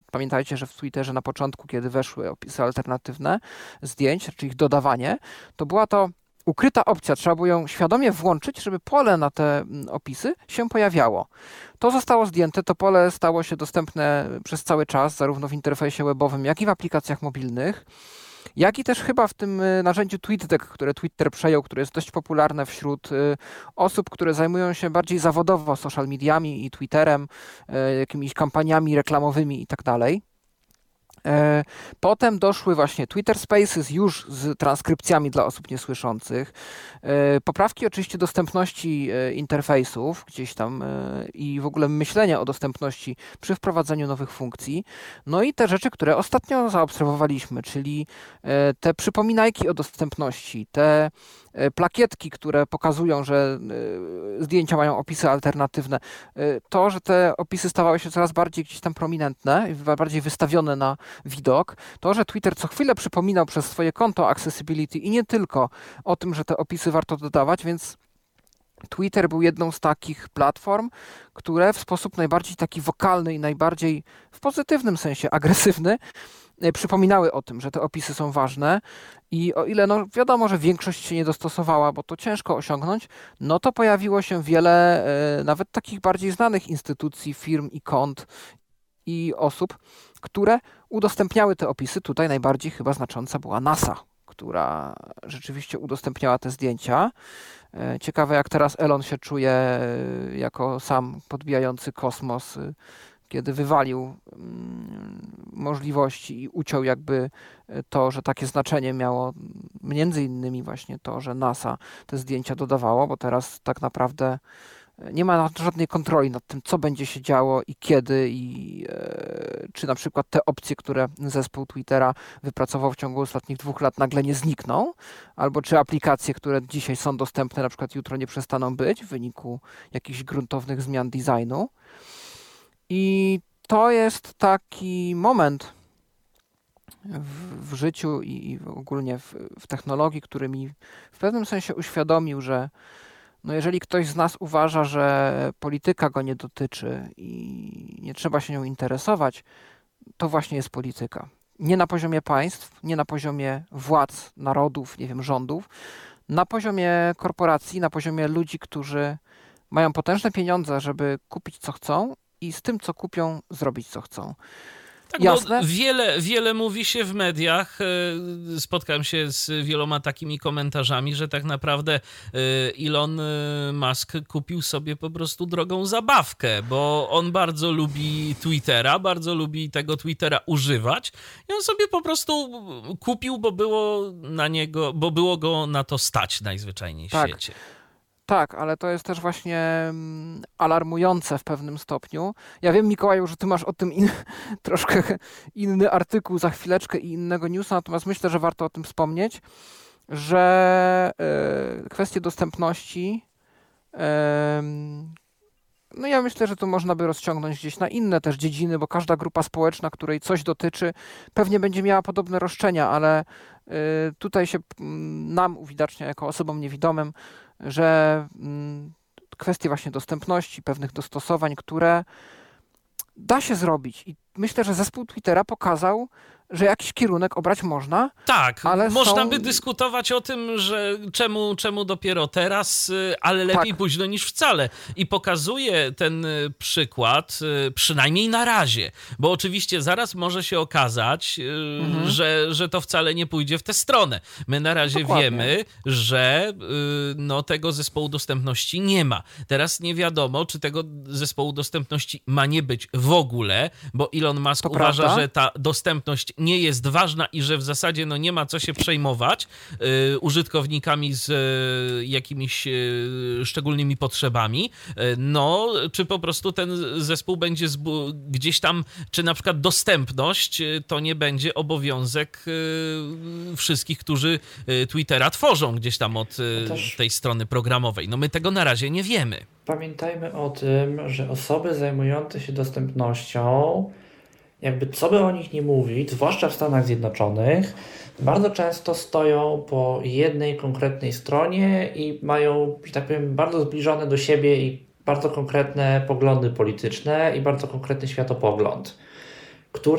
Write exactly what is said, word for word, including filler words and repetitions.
pamiętajcie, że w Twitterze na początku, kiedy weszły opisy alternatywne zdjęć, czy ich dodawanie, to była to ukryta opcja, trzeba było ją świadomie włączyć, żeby pole na te opisy się pojawiało. To zostało zdjęte, to pole stało się dostępne przez cały czas, zarówno w interfejsie webowym, jak i w aplikacjach mobilnych, jak i też chyba w tym narzędziu TweetDeck, które Twitter przejął, które jest dość popularne wśród osób, które zajmują się bardziej zawodowo social mediami i Twitterem, jakimiś kampaniami reklamowymi i tak dalej. Potem doszły właśnie Twitter Spaces już z transkrypcjami dla osób niesłyszących. Poprawki oczywiście dostępności interfejsów gdzieś tam i w ogóle myślenia o dostępności przy wprowadzaniu nowych funkcji. No i te rzeczy, które ostatnio zaobserwowaliśmy, czyli te przypominajki o dostępności, te plakietki, które pokazują, że zdjęcia mają opisy alternatywne. To, że te opisy stawały się coraz bardziej gdzieś tam prominentne, bardziej wystawione na widok. To, że Twitter co chwilę przypominał przez swoje konto accessibility i nie tylko o tym, że te opisy warto dodawać, więc Twitter był jedną z takich platform, które w sposób najbardziej taki wokalny i najbardziej w pozytywnym sensie agresywny przypominały o tym, że te opisy są ważne i o ile no wiadomo, że większość się nie dostosowała, bo to ciężko osiągnąć, no to pojawiło się wiele e, nawet takich bardziej znanych instytucji, firm i kont i osób, które udostępniały te opisy. Tutaj najbardziej chyba znacząca była NASA, która rzeczywiście udostępniała te zdjęcia. E, ciekawe, jak teraz Elon się czuje e, jako sam podbijający kosmos, e, kiedy wywalił mm, możliwości i uciął jakby to, że takie znaczenie miało między innymi właśnie to, że NASA te zdjęcia dodawało, bo teraz tak naprawdę nie ma żadnej kontroli nad tym, co będzie się działo i kiedy i e, czy na przykład te opcje, które zespół Twittera wypracował w ciągu ostatnich dwóch lat nagle nie znikną, albo czy aplikacje, które dzisiaj są dostępne, na przykład jutro nie przestaną być w wyniku jakichś gruntownych zmian designu. I to jest taki moment w, w życiu i, i ogólnie w, w technologii, który mi w pewnym sensie uświadomił, że no jeżeli ktoś z nas uważa, że polityka go nie dotyczy i nie trzeba się nią interesować, to właśnie jest polityka. Nie na poziomie państw, nie na poziomie władz, narodów, nie wiem, rządów, na poziomie korporacji, na poziomie ludzi, którzy mają potężne pieniądze, żeby kupić co chcą i z tym, co kupią, zrobić co chcą. Tak, jasne? Bo wiele, wiele mówi się w mediach, spotkałem się z wieloma takimi komentarzami, że tak naprawdę Elon Musk kupił sobie po prostu drogą zabawkę, bo on bardzo lubi Twittera, bardzo lubi tego Twittera używać i on sobie po prostu kupił, bo było na niego, bo było go na to stać najzwyczajniej w tak. świecie. Tak, ale to jest też właśnie alarmujące w pewnym stopniu. Ja wiem, Mikołaju, że ty masz o tym in, troszkę inny artykuł za chwileczkę i innego newsa, natomiast myślę, że warto o tym wspomnieć, że y, kwestie dostępności, y, no ja myślę, że to można by rozciągnąć gdzieś na inne też dziedziny, bo każda grupa społeczna, której coś dotyczy, pewnie będzie miała podobne roszczenia, ale y, tutaj się nam uwidacznia jako osobom niewidomym, że kwestie właśnie dostępności, pewnych dostosowań, które da się zrobić. I myślę, że zespół Twittera pokazał, że jakiś kierunek obrać można. Tak, ale można są... by dyskutować o tym, że czemu, czemu dopiero teraz, ale lepiej tak. późno niż wcale. I pokazuje ten przykład, przynajmniej na razie, bo oczywiście zaraz może się okazać, mhm. że, że to wcale nie pójdzie w tę stronę. My na razie Dokładnie. wiemy, że no, tego zespołu dostępności nie ma. Teraz nie wiadomo, czy tego zespołu dostępności ma nie być w ogóle, bo Elon Musk to uważa, prawda? że ta dostępność nie jest ważna i że w zasadzie no, nie ma co się przejmować y, użytkownikami z y, jakimiś y, szczególnymi potrzebami, y, no czy po prostu ten zespół będzie zbu- gdzieś tam, czy na przykład dostępność y, to nie będzie obowiązek y, wszystkich, którzy y, Twittera tworzą gdzieś tam od y, też... tej strony programowej. No my tego na razie nie wiemy. Pamiętajmy o tym, że osoby zajmujące się dostępnością, jakby co by o nich nie mówić, zwłaszcza w Stanach Zjednoczonych, bardzo często stoją po jednej konkretnej stronie i mają, że tak powiem, bardzo zbliżone do siebie i bardzo konkretne poglądy polityczne i bardzo konkretny światopogląd, który